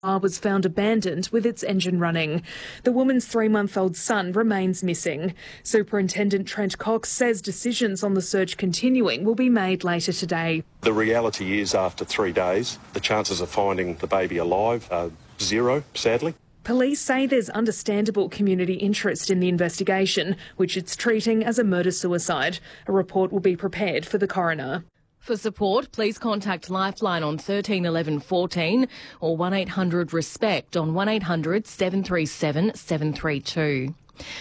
car was found abandoned with its engine running. The woman's 3-month-old son remains missing. Superintendent Trent Cox says decisions on the search continuing will be made later today. The reality is, after 3 days, the chances of finding the baby alive are 0, sadly. Police say there's understandable community interest in the investigation, which it's treating as a murder-suicide. A report will be prepared for the coroner. For support, please contact Lifeline on 13 11 14 or 1800 RESPECT on 1800 737 732.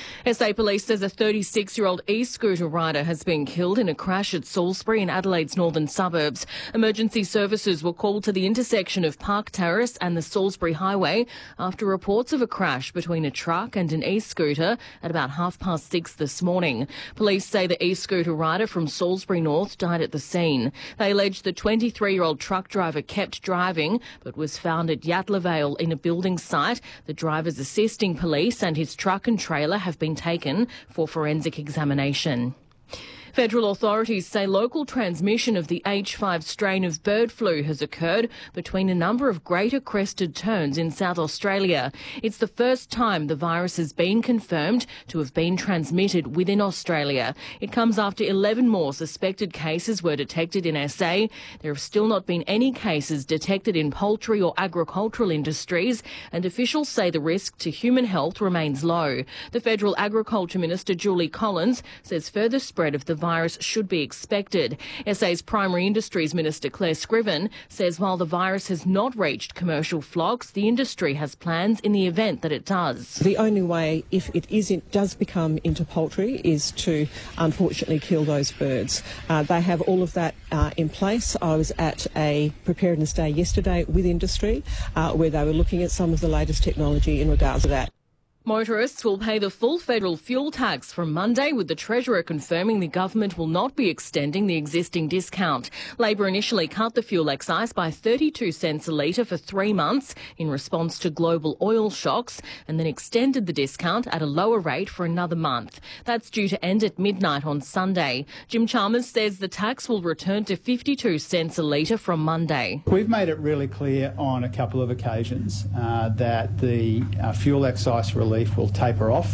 SA Police says a 36-year-old e-scooter rider has been killed in a crash at Salisbury in Adelaide's northern suburbs. Emergency services were called to the intersection of Park Terrace and the Salisbury Highway after reports of a crash between a truck and an e-scooter at about 6:30 this morning. Police say the e-scooter rider from Salisbury North died at the scene. They allege the 23-year-old truck driver kept driving but was found at Yatala Vale in a building site. The driver's assisting police and his truck and trailer have been taken for forensic examination. Federal authorities say local transmission of the H5 strain of bird flu has occurred between a number of greater crested terns in South Australia. It's the first time the virus has been confirmed to have been transmitted within Australia. It comes after 11 more suspected cases were detected in SA. There have still not been any cases detected in poultry or agricultural industries, and officials say the risk to human health remains low. The Federal Agriculture Minister, Julie Collins, says further spread of the virus should be expected. SA's Primary Industries Minister Claire Scriven says while the virus has not reached commercial flocks, the industry has plans in the event that it does. The only way, if it does become into poultry, is to unfortunately kill those birds. They have all of that in place. I was at a preparedness day yesterday with industry where they were looking at some of the latest technology in regards to that. Motorists will pay the full federal fuel tax from Monday, with the Treasurer confirming the government will not be extending the existing discount. Labor initially cut the fuel excise by 32 cents a litre for 3 months in response to global oil shocks, and then extended the discount at a lower rate for another month. That's due to end at midnight on Sunday. Jim Chalmers says the tax will return to 52 cents a litre from Monday. We've made it really clear on a couple of occasions that the fuel excise relief will taper off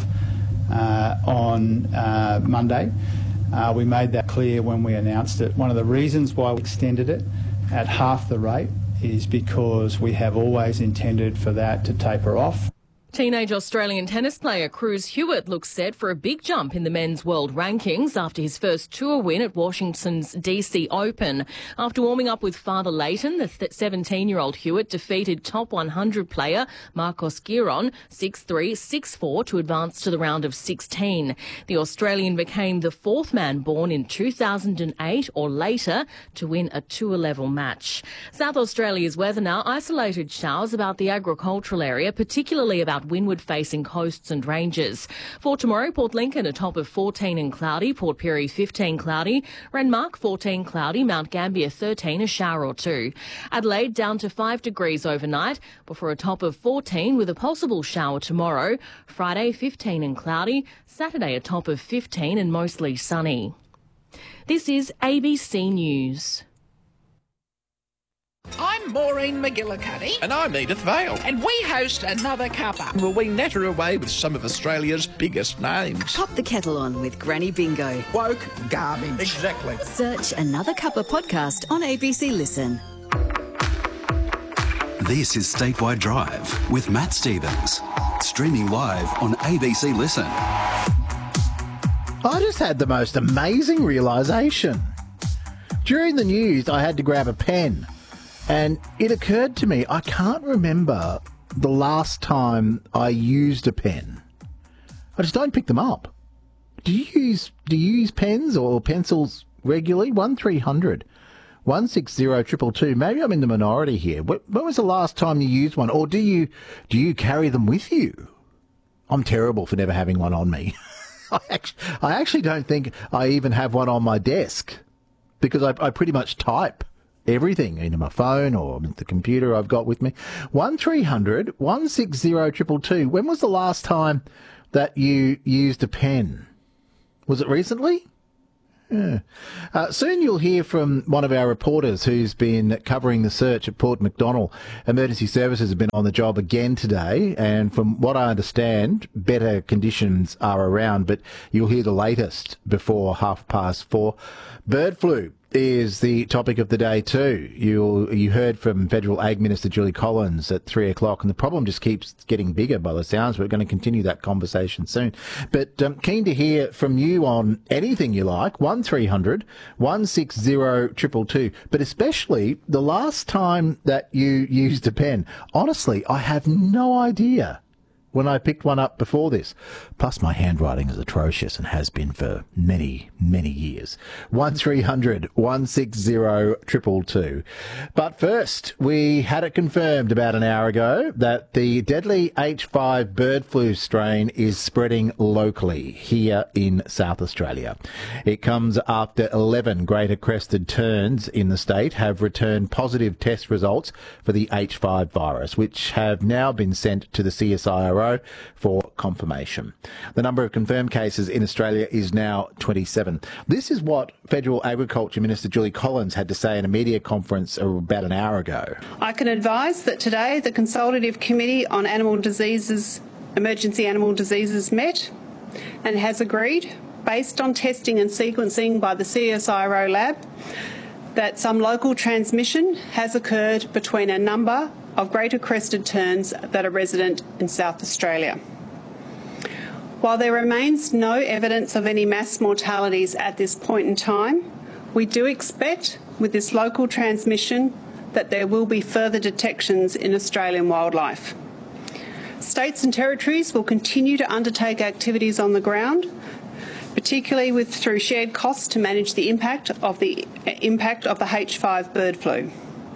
on Monday. We made that clear when we announced it. One of the reasons why we extended it at half the rate is because we have always intended for that to taper off. Teenage Australian tennis player Cruz Hewitt looks set for a big jump in the men's world rankings after his first tour win at Washington's DC Open. After warming up with Father Leighton, the 17-year-old Hewitt defeated top 100 player Marcos Giron 6-3, 6-4 to advance to the round of 16. The Australian became the fourth man born in 2008 or later to win a tour-level match. South Australia's weather now. Isolated showers about the agricultural area, particularly about windward-facing coasts and ranges. For tomorrow, Port Lincoln a top of 14 and cloudy, Port Pirie 15 cloudy, Renmark 14 cloudy, Mount Gambier 13 a shower or two. Adelaide down to 5 degrees overnight before a top of 14 with a possible shower tomorrow. Friday 15 and cloudy, Saturday a top of 15 and mostly sunny. This is ABC News. I'm Maureen McGillicuddy. And I'm Edith Vale. And we host Another Cuppa. Well, we natter away with some of Australia's biggest names. Pop the kettle on with Granny Bingo. Woke garbage. Exactly. Search Another Cuppa podcast on ABC Listen. This is Statewide Drive with Matt Stevens. Streaming live on ABC Listen. I just had the most amazing realisation. During the news, I had to grab a pen. And it occurred to me, I can't remember the last time I used a pen. I just don't pick them up. Do you use pens or pencils regularly? 1300 160 222. Maybe I'm in the minority here. When was the last time you used one? Or do you carry them with you? I'm terrible for never having one on me. I actually don't think I even have one on my desk because I pretty much type everything, either my phone or the computer I've got with me. 1300 160 222. When was the last time that you used a pen? Was it recently? Yeah. Soon you'll hear from one of our reporters who's been covering the search at Port Macdonald. Emergency services have been on the job again today, and from what I understand, better conditions are around, but you'll hear the latest before 4:30. Bird flu is the topic of the day too. You heard from Federal Ag Minister Julie Collins at 3:00, and the problem just keeps getting bigger by the sounds. We're going to continue that conversation soon. But keen to hear from you on anything you like, 1300 160 222, but especially the last time that you used a pen. Honestly, I have no idea when I picked one up before this. Plus, my handwriting is atrocious and has been for many, many years. 1300 160 222. But first, we had it confirmed about an hour ago that the deadly H5 bird flu strain is spreading locally here in South Australia. It comes after 11 greater crested terns in the state have returned positive test results for the H5 virus, which have now been sent to the CSIRO for confirmation. The number of confirmed cases in Australia is now 27. This is what Federal Agriculture Minister Julie Collins had to say in a media conference about an hour ago. I can advise that today the Consultative Committee on Animal Diseases, Emergency Animal Diseases met and has agreed, based on testing and sequencing by the CSIRO lab, that some local transmission has occurred between a number of greater crested terns that are resident in South Australia. While there remains no evidence of any mass mortalities at this point in time, we do expect with this local transmission that there will be further detections in Australian wildlife. States and territories will continue to undertake activities on the ground, particularly through shared costs to manage the impact of the H5 bird flu.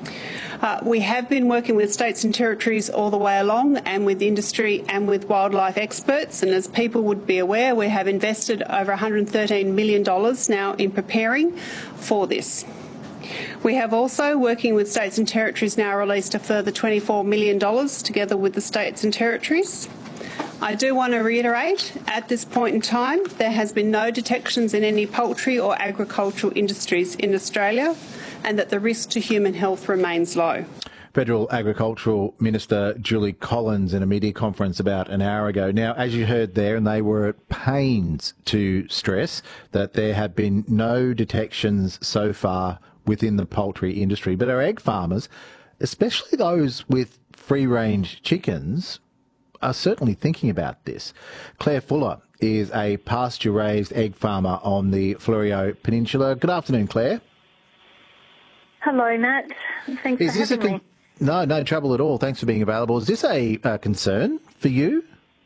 We have been working with states and territories all the way along, and with industry and with wildlife experts, and as people would be aware, we have invested over $113 million now in preparing for this. We have also, working with states and territories, now released a further $24 million together with the states and territories. I do want to reiterate, at this point in time, there has been no detections in any poultry or agricultural industries in Australia, and that the risk to human health remains low. Federal Agricultural Minister Julie Collins in a media conference about an hour ago. Now, as you heard there, and they were at pains to stress that there have been no detections so far within the poultry industry, but our egg farmers, especially those with free-range chickens, are certainly thinking about this. Claire Fuller is a pasture-raised egg farmer on the Fleurieu Peninsula. Good afternoon, Claire. Hello, Matt. Thanks for having me. No trouble at all. Thanks for being available. Is this a concern for you?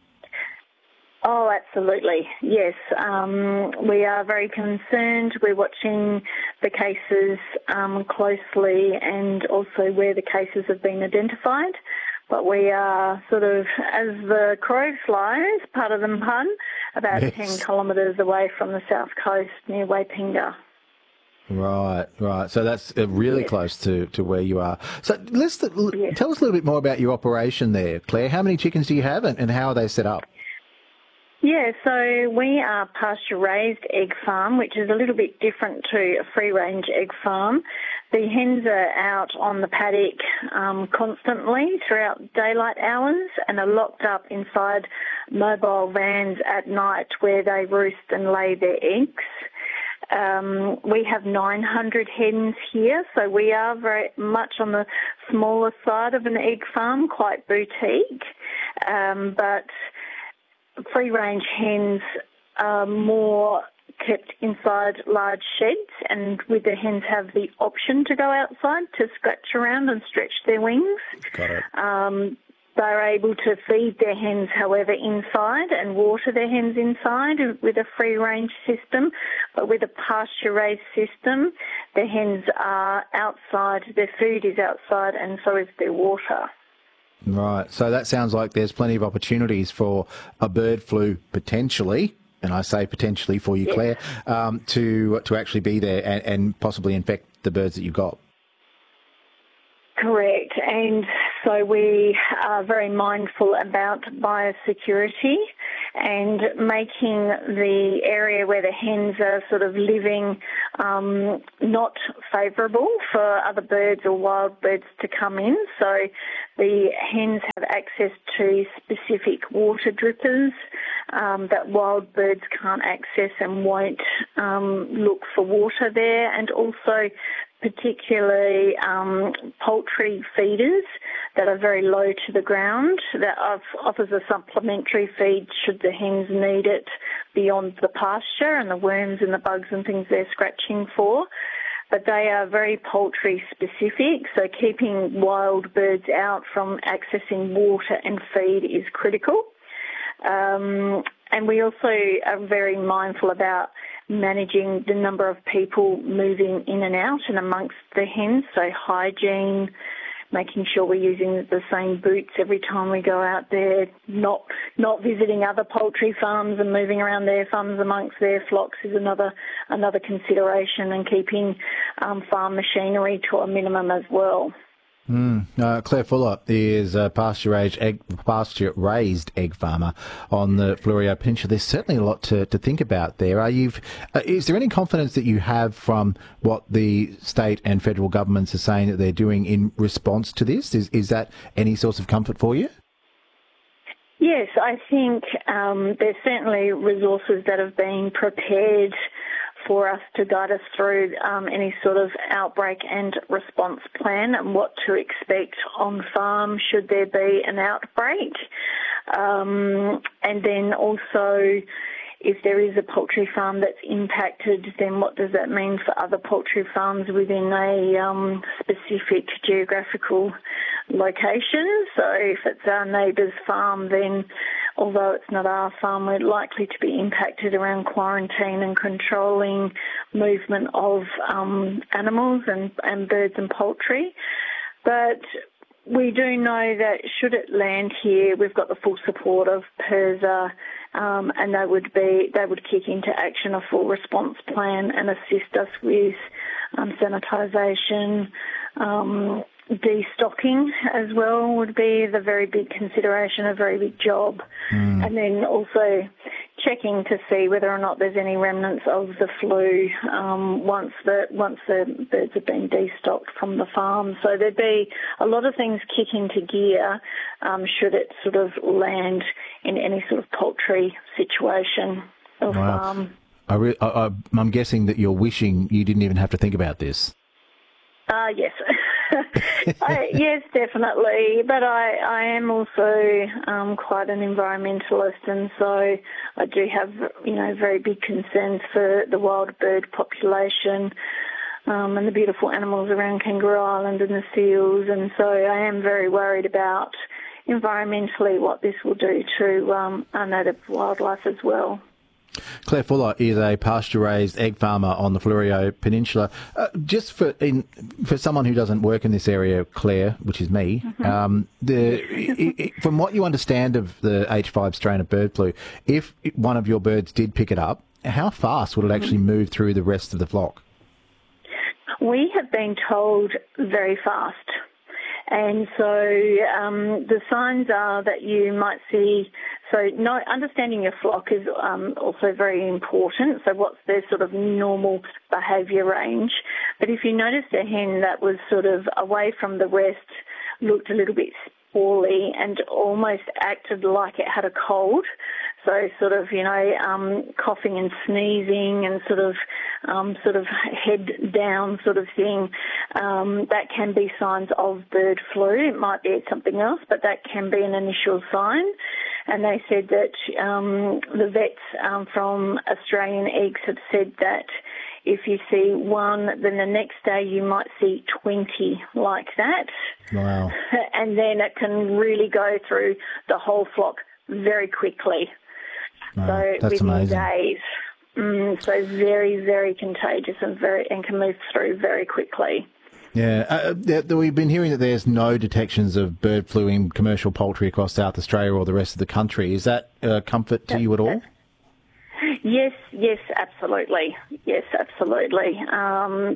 Oh, absolutely. Yes. We are very concerned. We're watching the cases closely and also where the cases have been identified. But we are sort of, as the crow flies, pardon the pun, about 10 kilometres away from the south coast near Waipinga. Right. So that's really close to where you are. So tell us a little bit more about your operation there, Claire. How many chickens do you have and how are they set up? Yeah, so we are pasture-raised egg farm, which is a little bit different to a free-range egg farm. The hens are out on the paddock constantly throughout daylight hours and are locked up inside mobile vans at night where they roost and lay their eggs. We have 900 hens here, so we are very much on the smaller side of an egg farm, quite boutique. But free-range hens are more kept inside large sheds, and with the hens have the option to go outside to scratch around and stretch their wings. Got it. They're able to feed their hens, however, inside and water their hens inside with a free-range system. But with a pasture-raised system, the hens are outside, their food is outside, and so is their water. Right. So that sounds like there's plenty of opportunities for a bird flu potentially, and I say potentially for you, Claire, to actually be there and possibly infect the birds that you've got. Correct. And so we are very mindful about biosecurity and making the area where the hens are sort of living not favourable for other birds or wild birds to come in. So the hens have access to specific water drippers that wild birds can't access and won't look for water there, and also particularly poultry feeders that are very low to the ground that offers a supplementary feed should the hens need it beyond the pasture and the worms and the bugs and things they're scratching for. But they are very poultry specific, so keeping wild birds out from accessing water and feed is critical. And we also are very mindful about managing the number of people moving in and out and amongst the hens, so hygiene, making sure we're using the same boots every time we go out there, not visiting other poultry farms and moving around their farms amongst their flocks is another consideration, and keeping farm machinery to a minimum as well. Claire Fuller is a pasture-raised egg farmer on the Fleurieu Peninsula. There's certainly a lot to think about there. Is there any confidence that you have from what the state and federal governments are saying that they're doing in response to this? Is that any source of comfort for you? Yes, I think there's certainly resources that have been prepared for us to guide us through any sort of outbreak and response plan and what to expect on farm should there be an outbreak. And then also, if there is a poultry farm that's impacted, then what does that mean for other poultry farms within a specific geographical location? So if it's our neighbour's farm, then although it's not our farm, we're likely to be impacted around quarantine and controlling movement of animals and birds and poultry. But we do know that should it land here, we've got the full support of PIRSA, and they would kick into action a full response plan and assist us with sanitisation. Destocking as well would be the very big consideration, a very big job. And then also checking to see whether or not there's any remnants of the flu once the birds have been destocked from the farm. So there'd be a lot of things kick into gear should it sort of land in any sort of poultry situation or farm. I'm guessing that you're wishing you didn't even have to think about this. Yes. Yes, definitely. But I am also quite an environmentalist, and so I do have, very big concerns for the wild bird population and the beautiful animals around Kangaroo Island and the seals. And so I am very worried about environmentally what this will do to our native wildlife as well. Claire Fuller is a pasture-raised egg farmer on the Fleurieu Peninsula. Just for someone who doesn't work in this area, Claire, which is me, from what you understand of the H5 strain of bird flu, if one of your birds did pick it up, how fast would it actually move through the rest of the flock? We have been told very fast. And so the signs are that you might see, understanding your flock is also very important. So what's their sort of normal behaviour range? But if you noticed a hen that was sort of away from the rest, looked a little bit poorly and almost acted like it had a cold, so sort of, coughing and sneezing and sort of head down sort of thing, that can be signs of bird flu. It might be something else, but that can be an initial sign. And they said that the vets from Australian Eggs have said that if you see one, then the next day you might see 20 like that. Wow. And then it can really go through the whole flock very quickly. Wow, so that's within amazing. days. So very, very contagious and can move through very quickly. Yeah, we've been hearing that there's no detections of bird flu in commercial poultry across South Australia or the rest of the country. Is that a comfort to you at all? Yes, absolutely. Yes, absolutely.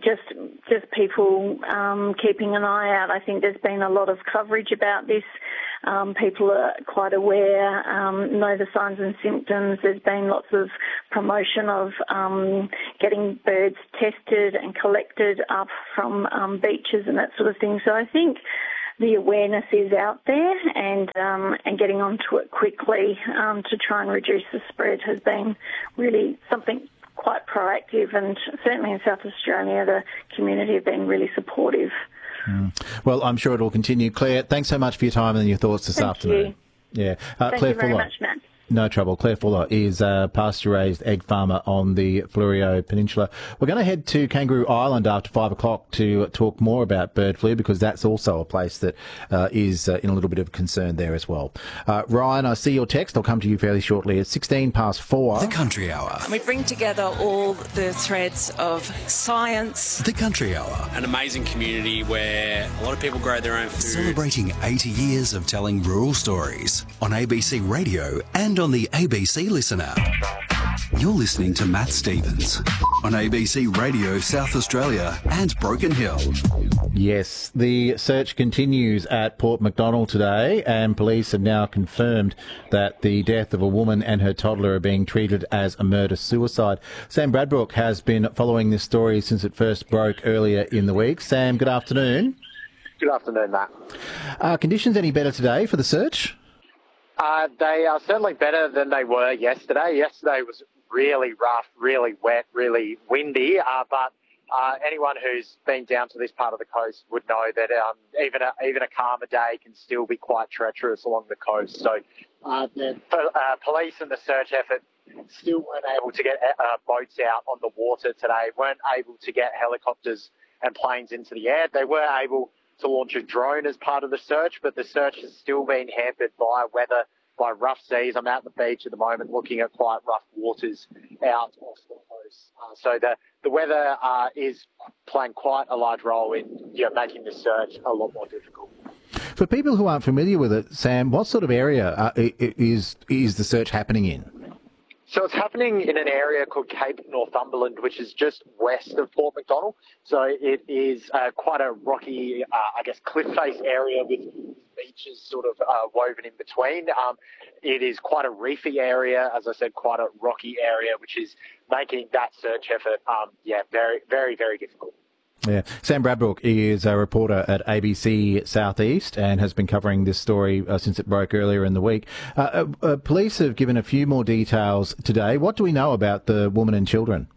Just people keeping an eye out. I think there's been a lot of coverage about this People are quite aware, know the signs and symptoms. There's been lots of promotion of getting birds tested and collected up from beaches and that sort of thing. So I think the awareness is out there, and getting onto it quickly to try and reduce the spread has been really something quite proactive, and certainly in South Australia the community have been really supportive. Well, I'm sure it will continue. Claire, thanks so much for your time and your thoughts this afternoon. Yeah, Thank Claire you very Fuller. much, Matt. No trouble. Claire Fuller is a pasture-raised egg farmer on the Fleurieu Peninsula. We're going to head to Kangaroo Island after 5 o'clock to talk more about bird flu, because that's also a place that is in a little bit of concern there as well. Ryan, I see your text. I'll come to you fairly shortly. It's 4:16. The Country Hour. We bring together all the threads of science. The Country Hour. An amazing community where a lot of people grow their own food. Celebrating 80 years of telling rural stories on ABC Radio and on the ABC Listen app. You're listening to Matt Stevens on ABC Radio South Australia and Broken Hill. Yes, the search continues at Port Macdonald today, and police have now confirmed that the death of a woman and her toddler are being treated as a murder-suicide. Sam Bradbrook has been following this story since it first broke earlier in the week. Sam, good afternoon. Good afternoon, Matt. Are conditions any better today for the search? They are certainly better than they were yesterday. Yesterday was really rough, really wet, really windy, but anyone who's been down to this part of the coast would know that even a calmer day can still be quite treacherous along the coast. So the police and the search effort still weren't able to get boats out on the water today, weren't able to get helicopters and planes into the air. They were able to launch a drone as part of the search, but the search has still been hampered by weather, by rough seas. I'm out at the beach at the moment looking at quite rough waters out off the coast. So the weather is playing quite a large role in making the search a lot more difficult. For people who aren't familiar with it, Sam, what sort of area is the search happening in? So it's happening in an area called Cape Northumberland, which is just west of Port Macdonald. So it is quite a rocky, cliff face area with beaches sort of woven in between. It is quite a reefy area, as I said, quite a rocky area, which is making that search effort, very, very, very difficult. Yeah. Sam Bradbrook is a reporter at ABC Southeast and has been covering this story since it broke earlier in the week. Police have given a few more details today. What do we know about the woman and children?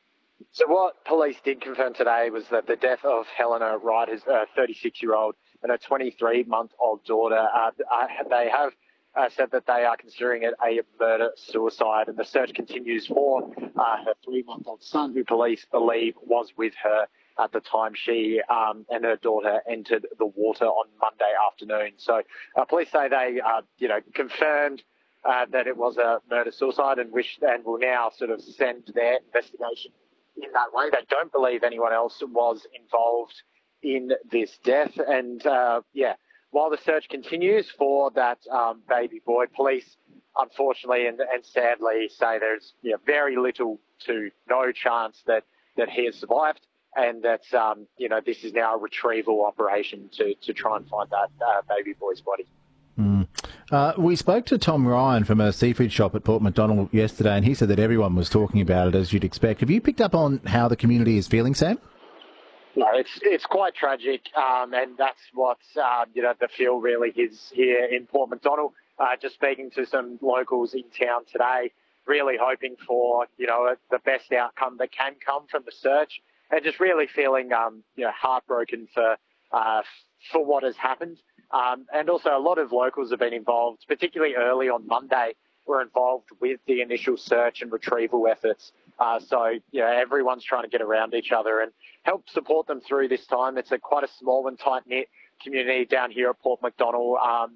So what police did confirm today was that the death of Helena Wright, his 36-year-old, and her 23-month-old daughter, they have said that they are considering it a murder-suicide, and the search continues for her 3-month-old son, who police believe was with her at the time she and her daughter entered the water on Monday afternoon. So police say they, confirmed that it was a murder-suicide and will now sort of send their investigation in that way. They don't believe anyone else was involved in this death. And, while the search continues for that baby boy, police, unfortunately and sadly, say there's very little to no chance that he has survived. And that, this is now a retrieval operation to try and find that baby boy's body. We spoke to Tom Ryan from a seafood shop at Port Macdonald yesterday, and he said that everyone was talking about it, as you'd expect. Have you picked up on how the community is feeling, Sam? No, it's quite tragic, and that's what, the feel really is here in Port Macdonald. Just speaking to some locals in town today, really hoping for, the best outcome that can come from the search. And just really feeling, heartbroken for what has happened. And also a lot of locals have been involved, particularly early on Monday, were involved with the initial search and retrieval efforts. So everyone's trying to get around each other and help support them through this time. It's quite a small and tight-knit community down here at Port Macdonald.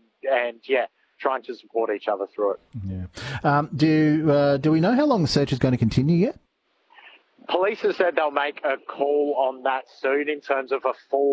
Trying to support each other through it. Yeah. Do we know how long the search is going to continue yet? Police have said they'll make a call on that soon in terms of a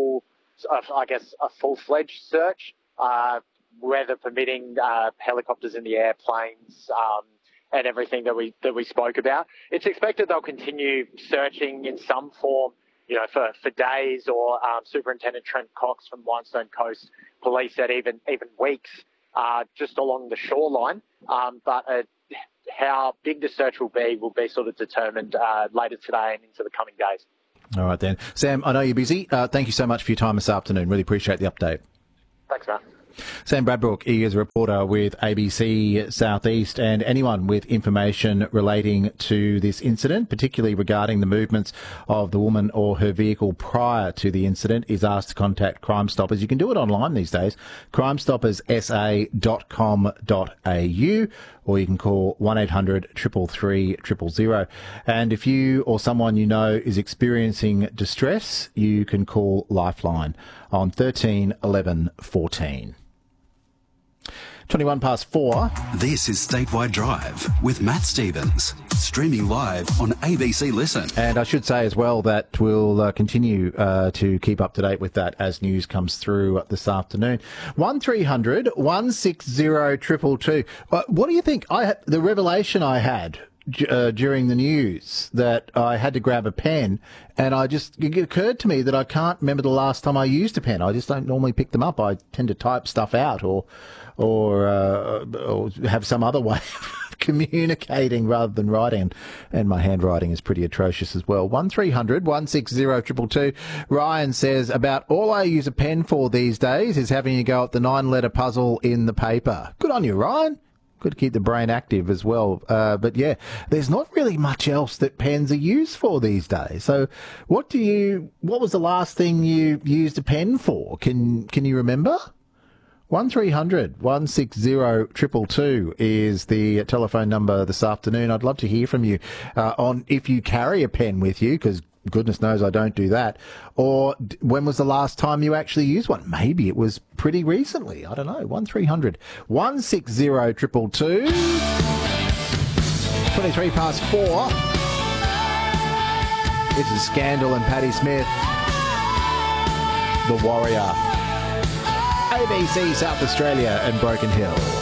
full-fledged search, weather permitting, helicopters in the air, planes, and everything that we spoke about. It's expected they'll continue searching in some form for days, or Superintendent Trent Cox from Limestone Coast Police said even weeks just along the shoreline. But how big the search will be sort of determined later today and into the coming days. All right, then. Sam, I know you're busy. Thank you so much for your time this afternoon. Really appreciate the update. Thanks, Matt. Sam Bradbrook, he is a reporter with ABC Southeast, and anyone with information relating to this incident, particularly regarding the movements of the woman or her vehicle prior to the incident, is asked to contact Crime Stoppers. You can do it online these days, crimestoppersa.com.au, or you can call 1800 333 000. And if you or someone you know is experiencing distress, you can call Lifeline on 13 11 14. 4:21. This is Statewide Drive with Matt Stevens, streaming live on ABC Listen. And I should say as well that we'll continue to keep up to date with that as news comes through this afternoon. 1300 160 222. What do you think? The revelation I had during the news that I had to grab a pen, and it occurred to me that I can't remember the last time I used a pen. I just don't normally pick them up. I tend to type stuff out or have some other way of communicating rather than writing, and my handwriting is pretty atrocious as well. 1300 160 222. Ryan says, about all I use a pen for these days is having a go at the 9-letter puzzle in the paper. Good on you, Ryan. Good to keep the brain active as well. But yeah, there's not really much else that pens are used for these days. So what was the last thing you used a pen for? Can you remember? 1300 160 222 is the telephone number this afternoon. I'd love to hear from you on if you carry a pen with you, because goodness knows I don't do that. Or when was the last time you actually used one? Maybe it was pretty recently. I don't know. 1300 160 222. 4:23. This is Scandal and Patti Smith, The Warrior. ABC South Australia and Broken Hill.